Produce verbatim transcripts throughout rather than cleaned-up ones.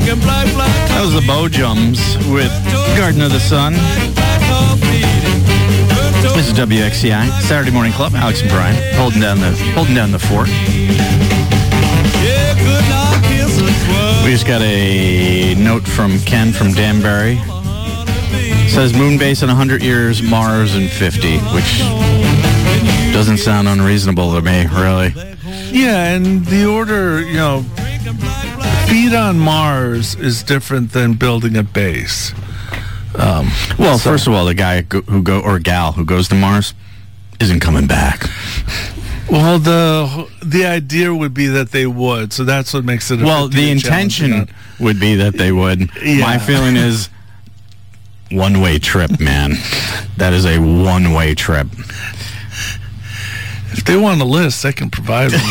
That was the Bojums with Garden of the Sun. This is W X C I, Saturday Morning Club. Alex and Brian holding down the holding down the fort. We just got a note from Ken from Danbury. It says moon base in one hundred years, Mars in fifty, which doesn't sound unreasonable to me, really. Yeah, and the order, you know, feet on Mars is different than building a base. Um, well, so. First of all, the guy who go or gal who goes to Mars isn't coming back. Well, the the idea would be that they would, so that's what makes it a well. The intention would be that they would. Yeah. My feeling is one-way trip, man. That is a one-way trip. If they want a list, I can provide them.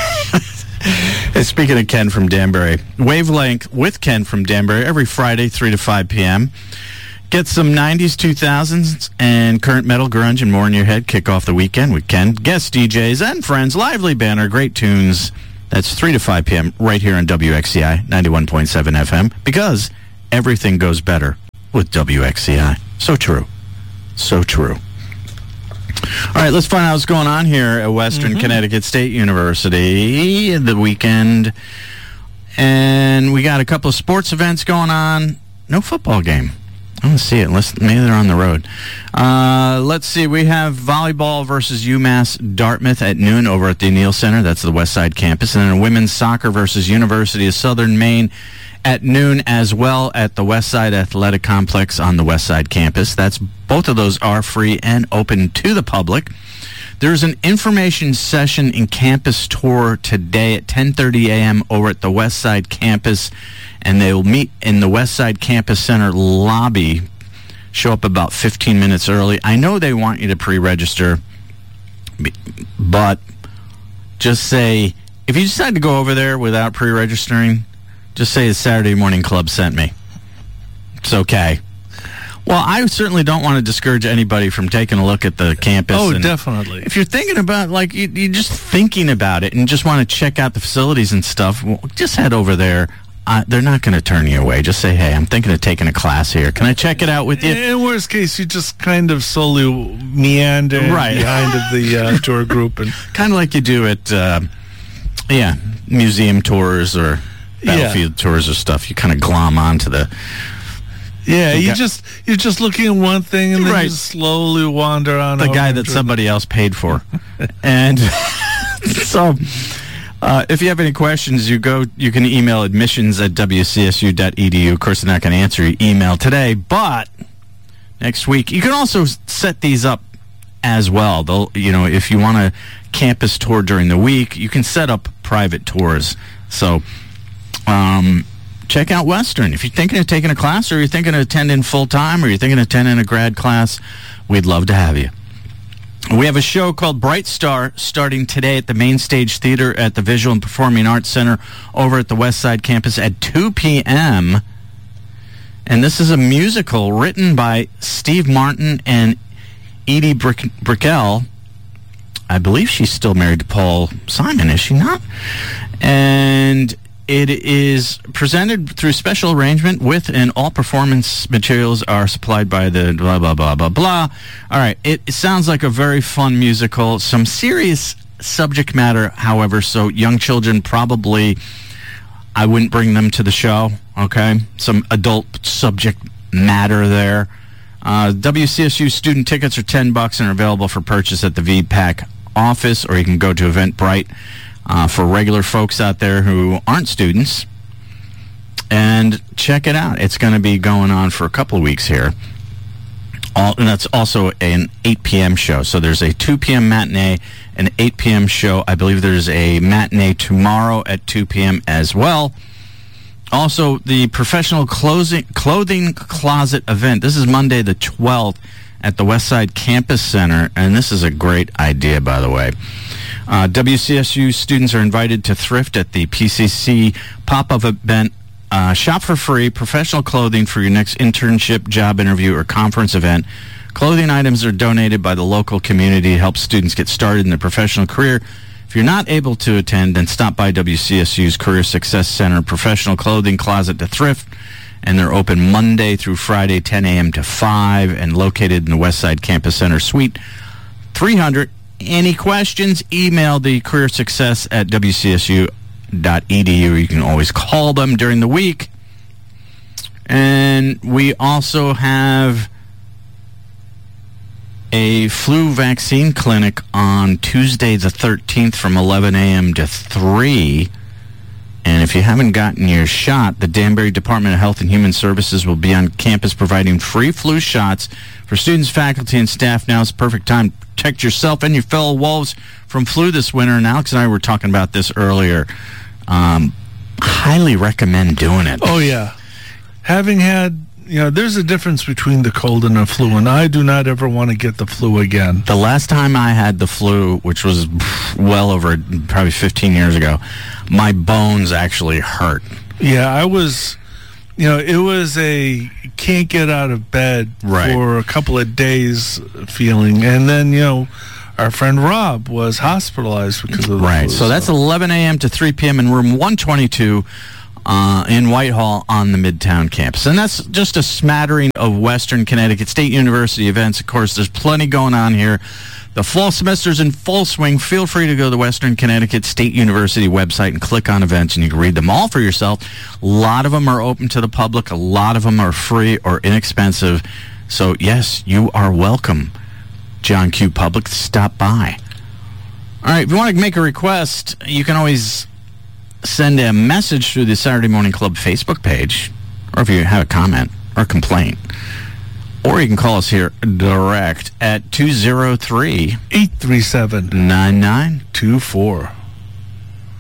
Speaking of Ken from Danbury, Wavelength with Ken from Danbury every Friday, three to five p.m. Get some nineties, two thousands, and current metal, grunge, and more in your head. Kick off the weekend with Ken, guest D Js, and friends. Lively banner, great tunes. That's three to five p.m. right here on W X C I ninety-one point seven F M, because everything goes better with W X C I. So true. So true. All right, let's find out what's going on here at Western mm-hmm. Connecticut State University the weekend. And we got a couple of sports events going on. No football game. I don't see it. Unless maybe they're on the road. Uh, let's see. We have volleyball versus UMass Dartmouth at noon over at the Neal Center. That's the West Side campus. And then women's soccer versus University of Southern Maine at noon as well at the West Side Athletic Complex on the West Side campus. That's both of those are free and open to the public. There's an information session in campus tour today at ten thirty a.m. over at the West Side campus, and they will meet in the West Side Campus Center lobby. Show up about fifteen minutes early. I know they want you to pre-register, but just say, if you decide to go over there without pre-registering, just say the Saturday Morning Club sent me. It's okay. Well, I certainly don't want to discourage anybody from taking a look at the campus. Oh, and definitely. If you're thinking about, like, you, you're just thinking about it and just want to check out the facilities and stuff, well, just head over there. Uh, they're not going to turn you away. Just say, hey, I'm thinking of taking a class here. Can I check it out with you? In worst case, you just kind of slowly meander right. behind the uh, tour group. and Kind of like you do at, uh, yeah, museum tours or battlefield yeah. tours or stuff. You kind of glom onto the... Yeah, you just you're just looking at one thing and then right. you slowly wander on. The guy that somebody else paid for, and so uh, if you have any questions, you go. You can email admissions at w c s u dot e d u. Of course, they're not going to answer your email today, but next week you can also set these up as well. They'll, you know, if you want a campus tour during the week, you can set up private tours. So. Um, Check out Western. If you're thinking of taking a class, or you're thinking of attending full-time, or you're thinking of attending a grad class, we'd love to have you. We have a show called Bright Star starting today at the Main Stage Theater at the Visual and Performing Arts Center over at the West Side campus at two p.m. And this is a musical written by Steve Martin and Edie Brick- Brickell. I believe she's still married to Paul Simon, is she not? And... it is presented through special arrangement with, and all performance materials are supplied by the blah, blah, blah, blah, blah. All right, it, it sounds like a very fun musical. Some serious subject matter, however, so young children probably, I wouldn't bring them to the show, okay? Some adult subject matter there. Uh, W C S U student tickets are ten bucks and are available for purchase at the V PAC office, or you can go to Eventbrite. Uh, for regular folks out there who aren't students, and check it out. It's going to be going on for a couple of weeks here. All, and that's also an eight p.m. show. So there's a two p.m. matinee, an eight p.m. show. I believe there's a matinee tomorrow at two p.m. as well. Also, the professional clothing, clothing closet event. This is Monday the twelfth at the West Side Campus Center, and this is a great idea, by the way. Uh, W C S U students are invited to thrift at the P C C pop-up event. Uh, shop for free, professional clothing for your next internship, job interview, or conference event. Clothing items are donated by the local community to help students get started in their professional career. If you're not able to attend, then stop by W C S U's Career Success Center Professional Clothing Closet to Thrift, and they're open Monday through Friday, ten a.m. to five, and located in the Westside Campus Center Suite three hundred. Any questions, email the Career Success at W C S U dot E D U. You can always call them during the week. And we also have a flu vaccine clinic on Tuesday the thirteenth from eleven a.m. to three. And if you haven't gotten your shot, the Danbury Department of Health and Human Services will be on campus providing free flu shots for students, faculty, and staff. Now is the perfect time to protect yourself and your fellow wolves from flu this winter. And Alex and I were talking about this earlier. Um, highly recommend doing it. Oh, yeah. Having had, you know, there's a difference between the cold and the flu, and I do not ever want to get the flu again. The last time I had the flu, which was well over probably fifteen years ago, my bones actually hurt. Yeah, I was, you know, it was a can't get out of bed right. for a couple of days feeling. And then, you know, our friend Rob was hospitalized because of the right. flu. So that's eleven a.m. to three p.m. in room one twenty-two uh, in Whitehall on the Midtown campus. And that's just a smattering of Western Connecticut State University events. Of course, there's plenty going on here. The fall semester's in full swing. Feel free to go to the Western Connecticut State University website and click on events, and you can read them all for yourself. A lot of them are open to the public. A lot of them are free or inexpensive. So, yes, you are welcome, John Q. Public, to stop by. All right, if you want to make a request, you can always send a message through the Saturday Morning Club Facebook page, or if you have a comment or complaint. Or you can call us here direct at two oh three, eight three seven, nine nine two four.